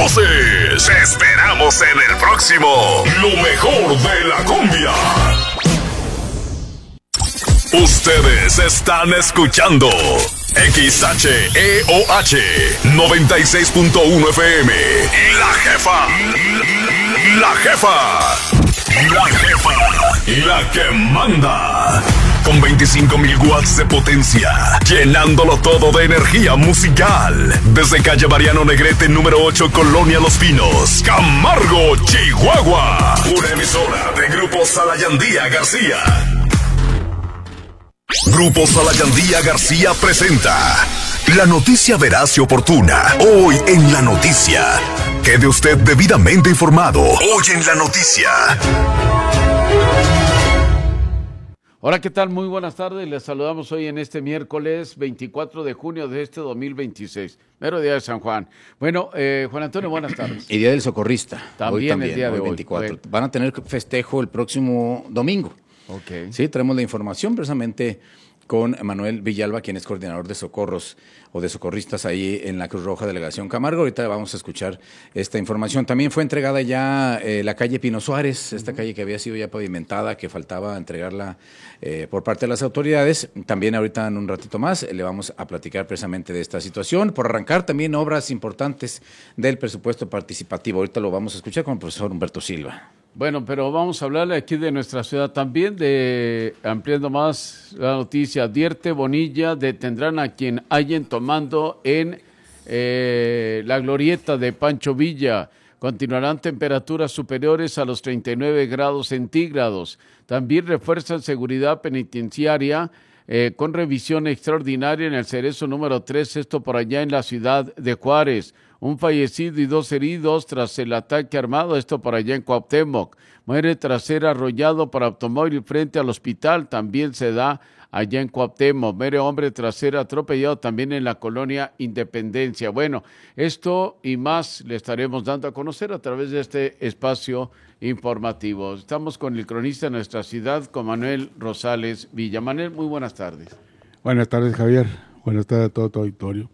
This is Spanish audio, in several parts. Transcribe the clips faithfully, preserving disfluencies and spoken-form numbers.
voces. Te esperamos en el próximo Lo Mejor de la Cumbia. Ustedes están escuchando X H E O H noventa y seis punto uno F M. La jefa. La jefa. La jefa. La que manda. Con veinticinco mil watts de potencia, llenándolo todo de energía musical. Desde calle Mariano Negrete, número ocho, Colonia Los Pinos, Camargo, Chihuahua. Una emisora de Grupo Salayandía García. Grupo Salayandía García presenta la noticia veraz y oportuna. Hoy en La Noticia. Quede usted debidamente informado. Hoy en La Noticia. Hola, ¿qué tal? Muy buenas tardes. Les saludamos hoy en este miércoles veinticuatro de junio de este dos mil veintiséis. Mero día de San Juan. Bueno, eh, Juan Antonio, buenas tardes. Y Día del Socorrista. También, hoy también el día de hoy, hoy. veinticuatro. Bueno. Van a tener festejo el próximo domingo. Ok. Sí, traemos la información precisamente con Manuel Villalba, quien es coordinador de socorros o de socorristas ahí en la Cruz Roja Delegación Camargo. Ahorita vamos a escuchar esta información. También fue entregada ya eh, la calle Pino Suárez, esta uh-huh. calle que había sido ya pavimentada, que faltaba entregarla eh, por parte de las autoridades. También ahorita en un ratito más eh, le vamos a platicar precisamente de esta situación. Por arrancar también obras importantes del presupuesto participativo. Ahorita lo vamos a escuchar con el profesor Humberto Silva. Bueno, pero vamos a hablarle aquí de nuestra ciudad también, de ampliando más la noticia. Advierte Bonilla, detendrán a quien hallen tomando en eh, la glorieta de Pancho Villa. Continuarán temperaturas superiores a los treinta y nueve grados centígrados. También refuerzan seguridad penitenciaria eh, con revisión extraordinaria en el Cerezo número tres, esto por allá en la ciudad de Juárez. Un fallecido y dos heridos tras el ataque armado, esto por allá en Cuauhtémoc. Muere tras ser arrollado por automóvil frente al hospital, también se da allá en Cuauhtémoc. Muere hombre tras ser atropellado también en la colonia Independencia. Bueno, esto y más le estaremos dando a conocer a través de este espacio informativo. Estamos con el cronista de nuestra ciudad, con Manuel Rosales Villa. Manuel, muy buenas tardes. Buenas tardes, Javier. Buenas tardes a todo tu auditorio.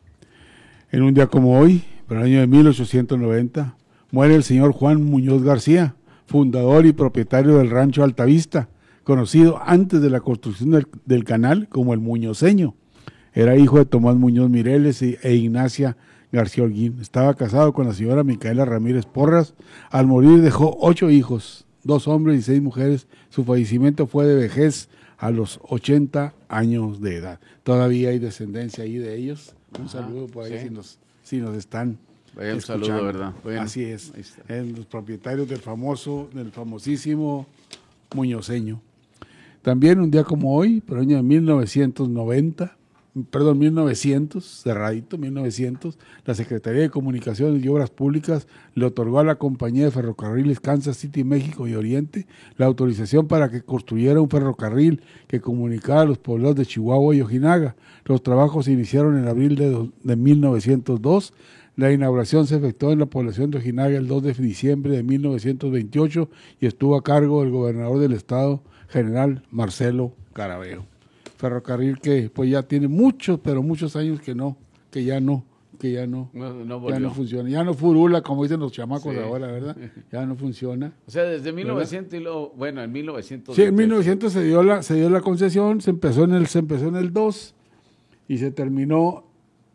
En un día como hoy, por el año de mil ochocientos noventa, muere el señor Juan Muñoz García, fundador y propietario del rancho Altavista, conocido antes de la construcción del, del canal como el Muñozeño. Era hijo de Tomás Muñoz Mireles e, e Ignacia García Holguín. Estaba casado con la señora Micaela Ramírez Porras. Al morir dejó ocho hijos, dos hombres y seis mujeres. Su fallecimiento fue de vejez a los ochenta años de edad. Todavía hay descendencia ahí de ellos. Un Ajá, saludo por ahí sí. si nos si nos están Vaya un escuchando. saludo, ¿verdad? Bueno, así es, en los propietarios del famoso, del famosísimo Muñozeño. También un día como hoy, por el año de mil novecientos noventa, perdón, mil novecientos, cerradito, mil novecientos, la Secretaría de Comunicaciones y Obras Públicas le otorgó a la compañía de ferrocarriles Kansas City, México y Oriente la autorización para que construyera un ferrocarril que comunicara a los poblados de Chihuahua y Ojinaga. Los trabajos se iniciaron en abril de, de mil novecientos dos. La inauguración se efectuó en la población de Ojinaga el dos de diciembre de mil novecientos veintiocho y estuvo a cargo del gobernador del estado, general Marcelo Caraveo. Ferrocarril que pues ya tiene muchos, pero muchos años que no, que ya no, que ya no, no, no ya no funciona, ya no furula como dicen los chamacos sí. ahora, ¿verdad? Ya no funciona. O sea, desde mil novecientos y lo, bueno, en mil novecientos. Sí, en mil novecientos se dio la se dio la concesión, se empezó en el se empezó en el dos y se terminó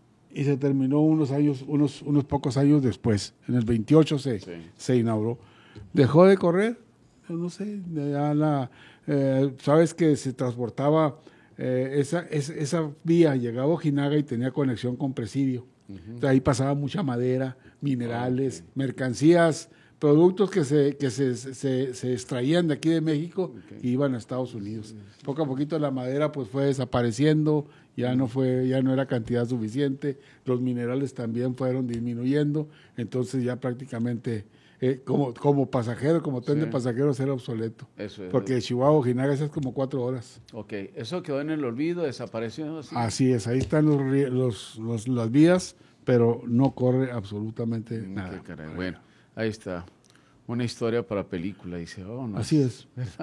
y se terminó unos años unos unos pocos años después, en el veintiocho se sí. se inauguró. Dejó de correr, no sé, ya la eh, sabes que se transportaba Eh, esa, esa, esa vía llegaba a Ojinaga y tenía conexión con Presidio. Uh-huh. De ahí pasaba mucha madera, minerales, okay. mercancías, productos que se que se, se, se extraían de aquí de México okay. y iban a Estados Unidos. Sí, sí. Poco a poquito la madera pues fue desapareciendo, ya no fue, ya no era cantidad suficiente, los minerales también fueron disminuyendo, entonces ya prácticamente Eh, como, como pasajero, como tren sí. de pasajeros era obsoleto. Eso es. Porque de Chihuahua a Ojinaga es como cuatro horas. Ok, eso quedó en el olvido, desapareció. Así, así es, ahí están los, los, los, las vías, pero no corre absolutamente mm, nada. Bueno, ahí está. Una historia para película, dice, oh, no. Así es.